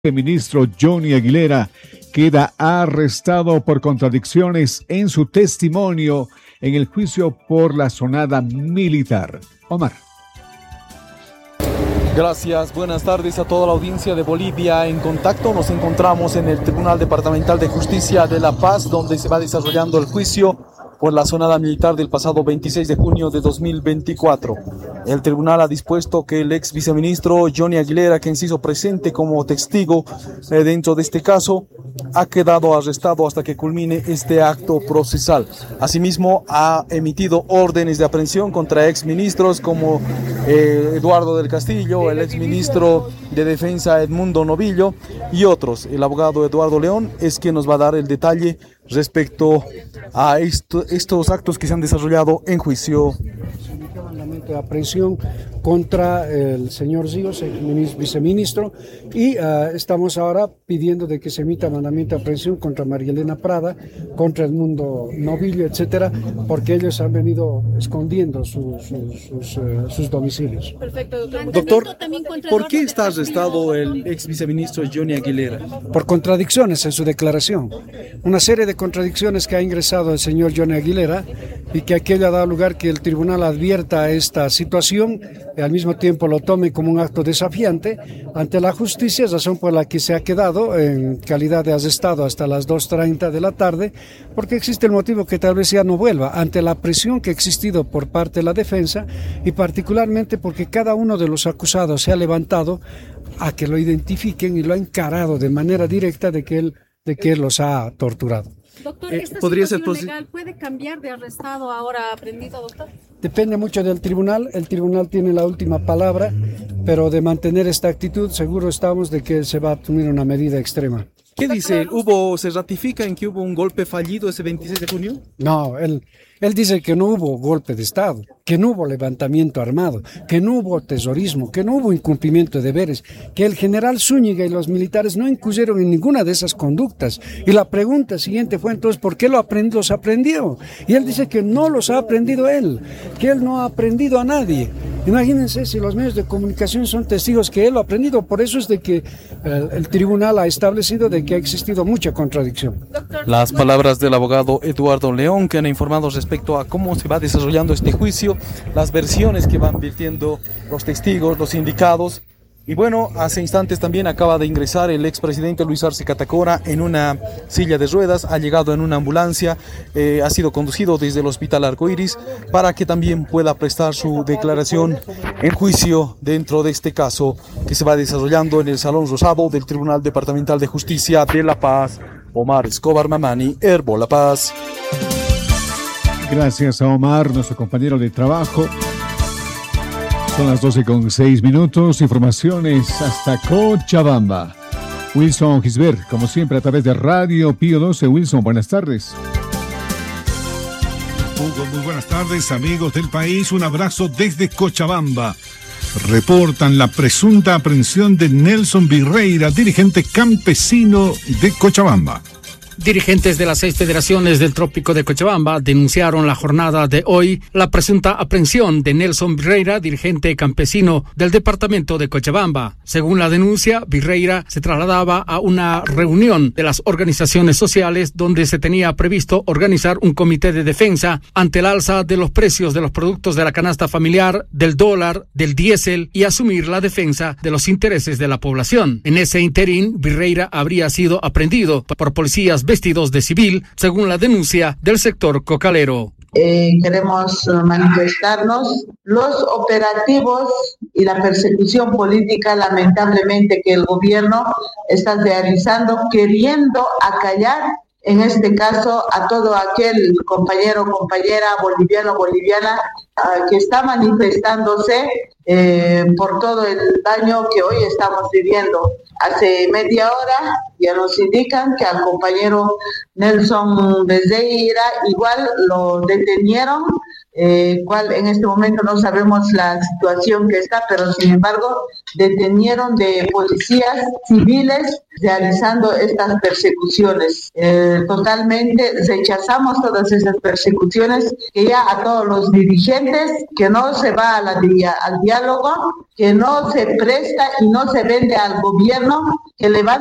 El ministro Johnny Aguilera queda arrestado por contradicciones en su testimonio en el juicio por la sonada militar. Omar. Gracias, buenas tardes a toda la audiencia de Bolivia en Contacto. Nos encontramos en el Tribunal Departamental de Justicia de La Paz, donde se va desarrollando el juicio por la sonada militar del pasado 26 de junio de 2024. El tribunal ha dispuesto que el ex viceministro Johnny Aguilera, quien se hizo presente como testigo dentro de este caso, ha quedado arrestado hasta que culmine este acto procesal. Asimismo, ha emitido órdenes de aprehensión contra exministros como Eduardo del Castillo, el exministro de Defensa Edmundo Novillo y otros. El abogado Eduardo León es quien nos va a dar el detalle respecto a estos actos que se han desarrollado en juicio. De aprehensión contra el señor Zíos, el viceministro, y estamos ahora pidiendo de que se emita mandamiento de aprehensión contra María Elena Prada, contra Edmundo Novillo, etcétera, porque ellos han venido escondiendo sus domicilios. Perfecto, doctor. ¿Por qué está arrestado el ex viceministro Johnny Aguilera? Por contradicciones en su declaración. Una serie de contradicciones que ha ingresado el señor Johnny Aguilera y que aquello ha dado lugar que el tribunal advierta esta situación y al mismo tiempo lo tome como un acto desafiante ante la justicia, razón por la que se ha quedado en calidad de arrestado hasta las 2:30 de la tarde, porque existe el motivo que tal vez ya no vuelva, ante la presión que ha existido por parte de la defensa y particularmente porque cada uno de los acusados se ha levantado a que lo identifiquen y lo ha encarado de manera directa de que él los ha torturado. Doctor, ¿esta situación legal puede cambiar de arrestado a ahora aprendido, doctor? Depende mucho del tribunal, el tribunal tiene la última palabra, pero de mantener esta actitud seguro estamos de que se va a asumir una medida extrema. ¿Qué dice? ¿Se ratifica en que hubo un golpe fallido ese 26 de junio? No, él dice que no hubo golpe de Estado, que no hubo levantamiento armado, que no hubo terrorismo, que no hubo incumplimiento de deberes, que el general Zúñiga y los militares no incurrieron en ninguna de esas conductas. Y la pregunta siguiente fue entonces, ¿por qué los aprendió? Y él dice que no los ha aprendido él, que él no ha aprendido a nadie. Imagínense si los medios de comunicación son testigos que él lo ha aprendido. Por eso es de que el tribunal ha establecido de que ha existido mucha contradicción. Las palabras del abogado Eduardo León, que han informado respecto a cómo se va desarrollando este juicio, las versiones que van virtiendo los testigos, los indicados. Y bueno, hace instantes también acaba de ingresar el expresidente Luis Arce Catacora en una silla de ruedas, ha llegado en una ambulancia, ha sido conducido desde el Hospital Arcoiris para que también pueda prestar su declaración en juicio dentro de este caso que se va desarrollando en el Salón Rosado del Tribunal Departamental de Justicia de La Paz. Omar Escobar Mamani, Herbo La Paz. Gracias a Omar, nuestro compañero de trabajo. Son las 12:06, informaciones hasta Cochabamba. Wilson Gisbert, como siempre, a través de Radio Pío 12. Wilson, buenas tardes. Hugo, muy buenas tardes, amigos del país. Un abrazo desde Cochabamba. Reportan la presunta aprehensión de Nelson Virreira, dirigente campesino de Cochabamba. Dirigentes de las 6 federaciones del Trópico de Cochabamba denunciaron la jornada de hoy la presunta aprehensión de Nelson Virreira, dirigente campesino del departamento de Cochabamba. Según la denuncia, Virreira se trasladaba a una reunión de las organizaciones sociales donde se tenía previsto organizar un comité de defensa ante el alza de los precios de los productos de la canasta familiar, del dólar, del diésel y asumir la defensa de los intereses de la población. En ese interín, Virreira habría sido aprehendido por policías vestidos de civil, según la denuncia del sector cocalero. Queremos manifestarnos los operativos y la persecución política, lamentablemente, que el gobierno está realizando, queriendo acallar, en este caso, a todo aquel compañero, compañera, boliviana, que está manifestándose por todo el daño que hoy estamos viviendo. Hace media hora ya nos indican que al compañero Nelson Virreira igual lo detenieron cual en este momento no sabemos la situación que está, pero sin embargo detenieron de policías civiles realizando estas persecuciones. Totalmente rechazamos todas esas persecuciones, que ya a todos los dirigentes, que no se va al diálogo, que no se presta y no se vende al gobierno, que levanta